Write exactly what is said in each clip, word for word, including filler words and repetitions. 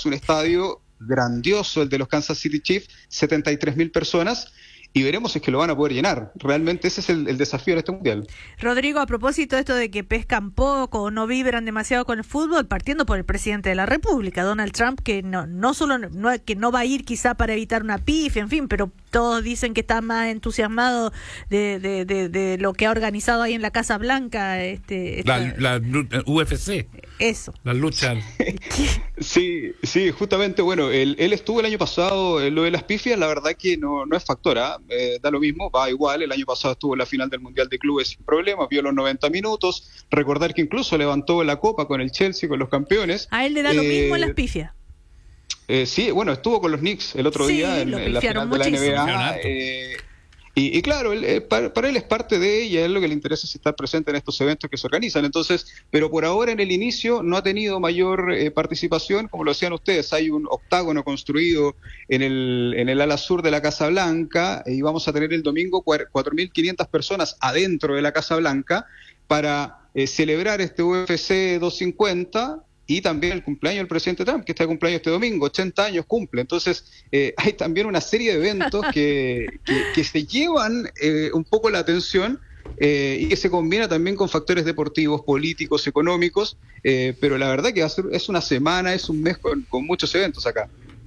es un estadio grandioso, el de los Kansas City Chiefs, setenta y tres mil personas, y veremos si es que lo van a poder llenar. Realmente ese es el, el desafío de este mundial. Rodrigo, a propósito de esto de que pescan poco o no vibran demasiado con el fútbol, partiendo por el presidente de la República, Donald Trump, que no no solo no, que no va a ir quizá para evitar una pifia, en fin, pero todos dicen que está más entusiasmado de, de, de, de lo que ha organizado ahí en la Casa Blanca. Este, esta... la, la U F C. Eso. La lucha. Sí, sí, justamente, bueno, él, él estuvo el año pasado, en lo de las pifias, la verdad que no, no es factora, eh, da lo mismo, va igual, el año pasado estuvo en la final del Mundial de Clubes sin problemas, vio los noventa minutos, recordar que incluso levantó la copa con el Chelsea, con los campeones. A él le da eh, lo mismo en las pifias. Eh, sí, bueno, estuvo con los Knicks el otro sí, día en, en la final muchísimo. de la N B A. Eh, y, y claro, él, eh, para, para él es parte de ella, a él lo que le interesa es estar presente en estos eventos que se organizan. Entonces, pero por ahora en el inicio no ha tenido mayor eh, participación, como lo decían ustedes, hay un octágono construido en el, en el ala sur de la Casa Blanca y vamos a tener el domingo cuatro mil quinientas personas adentro de la Casa Blanca para eh, celebrar este U F C doscientos cincuenta. Y también el cumpleaños del presidente Trump, que está de cumpleaños este domingo, ochenta años cumple. Entonces, eh, hay también una serie de eventos que, que, que se llevan eh, un poco la atención eh, y que se combina también con factores deportivos, políticos, económicos. Eh, pero la verdad que va a ser, es una semana, es un mes con, con muchos eventos acá.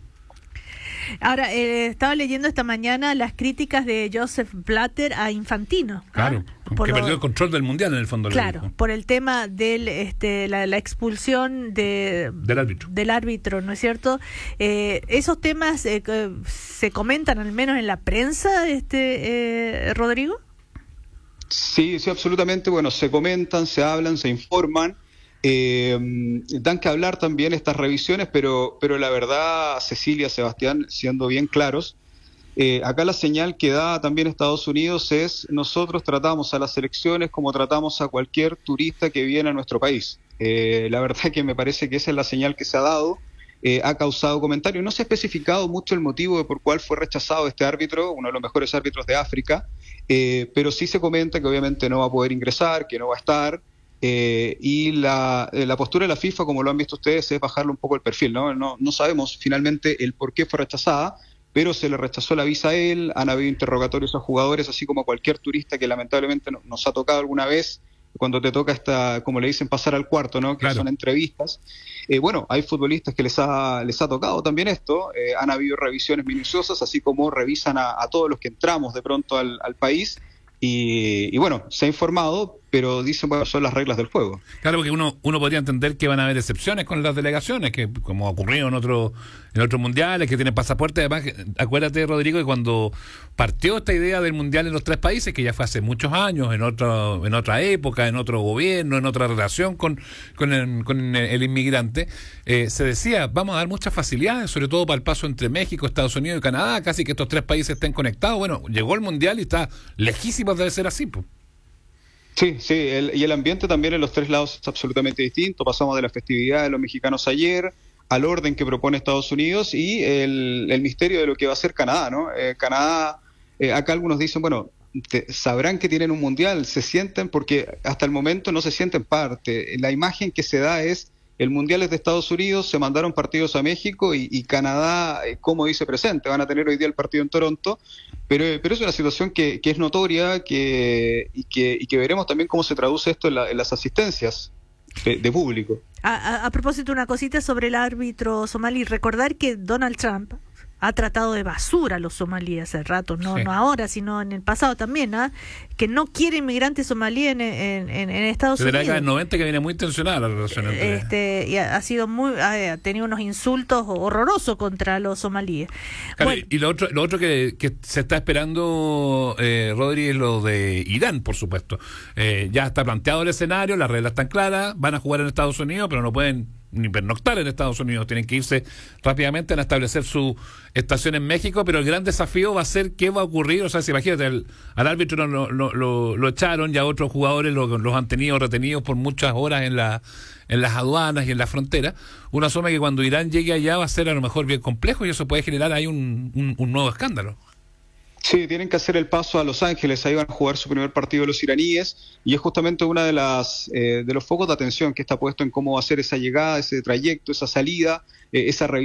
Ahora, eh, estaba leyendo esta mañana las críticas de Joseph Blatter a Infantino. Claro, ¿ah? que lo, perdió el control del mundial en el fondo. Claro, por el tema del este, la, la expulsión de, del árbitro. Del árbitro, ¿no es cierto? Eh, esos temas eh, se comentan al menos en la prensa, este eh, Rodrigo. Sí, sí, absolutamente. Bueno, se comentan, se hablan, se informan. Eh, dan que hablar también estas revisiones, pero, pero la verdad, Cecilia, Sebastián, siendo bien claros, eh, acá la señal que da también Estados Unidos es: nosotros tratamos a las elecciones como tratamos a cualquier turista que viene a nuestro país. Eh, la verdad que me parece que esa es la señal que se ha dado, eh, ha causado comentarios. No se ha especificado mucho el motivo de por cuál fue rechazado este árbitro, uno de los mejores árbitros de África, eh, pero sí se comenta que obviamente no va a poder ingresar, que no va a estar. Eh, y la, eh, la postura de la FIFA, como lo han visto ustedes, es bajarle un poco el perfil, ¿no? No, no sabemos finalmente el por qué fue rechazada, pero se le rechazó la visa a él, han habido interrogatorios a jugadores, así como a cualquier turista que lamentablemente no, nos ha tocado alguna vez, cuando te toca esta, como le dicen, pasar al cuarto, ¿no? Que claro. Son entrevistas. Eh, bueno, hay futbolistas que les ha, les ha tocado también esto, eh, han habido revisiones minuciosas, así como revisan a, a todos los que entramos de pronto al, al país. Y, y bueno, se ha informado, pero dicen, bueno, son las reglas del juego. Claro, porque uno uno podría entender que van a haber excepciones con las delegaciones, que como ha ocurrido en otros en otros mundiales, que tienen pasaporte. Además, acuérdate, Rodrigo, que cuando partió esta idea del mundial en los tres países, que ya fue hace muchos años, en otro, en otra época, en otro gobierno, en otra relación con, con, el, con el inmigrante, eh, se decía, vamos a dar muchas facilidades, sobre todo para el paso entre México, Estados Unidos y Canadá, casi que estos tres países estén conectados. Bueno, llegó el mundial y está lejísimo de ser así, pues. Sí, sí, el, y el ambiente también en los tres lados es absolutamente distinto. Pasamos de la festividad de los mexicanos ayer al orden que propone Estados Unidos y el, el misterio de lo que va a ser Canadá, ¿no? Eh, Canadá, eh, acá algunos dicen, bueno, te, sabrán que tienen un mundial, se sienten, porque hasta el momento no se sienten parte. La imagen que se da es: el mundial es de Estados Unidos, se mandaron partidos a México y, y Canadá, eh, como dice presente, van a tener hoy día el partido en Toronto, pero, pero es una situación que, que es notoria que, y, que, y que veremos también cómo se traduce esto en, la, en las asistencias de, de público. A, a, a propósito, una cosita sobre el árbitro somalí, recordar que Donald Trump ha tratado de basura a los somalíes hace rato, no sí. no ahora, sino en el pasado también, ¿eh? Que no quiere inmigrantes somalíes en, en, en, en Estados Desde Unidos. Desde la década del noventa que viene muy tensionada la relación entre... Este, y ha, ha sido muy, ha tenido unos insultos horrorosos contra los somalíes. Claro, bueno, y lo otro, lo otro que, que se está esperando, eh, Rodri, es lo de Irán, por supuesto. Eh, ya está planteado el escenario, las reglas están claras, van a jugar en Estados Unidos, pero no pueden ni pernoctar en Estados Unidos, tienen que irse rápidamente a establecer su estación en México, pero el gran desafío va a ser qué va a ocurrir. O sea, si imagínate, el, al árbitro lo, lo, lo, lo echaron, ya otros jugadores lo, los han tenido retenidos por muchas horas en la en las aduanas y en la frontera. Uno asume que cuando Irán llegue allá va a ser a lo mejor bien complejo y eso puede generar ahí un, un, un nuevo escándalo. Sí, tienen que hacer el paso a Los Ángeles, ahí van a jugar su primer partido los iraníes, y es justamente una de las eh, de los focos de atención que está puesto en cómo va a ser esa llegada, ese trayecto, esa salida, eh, esa revisión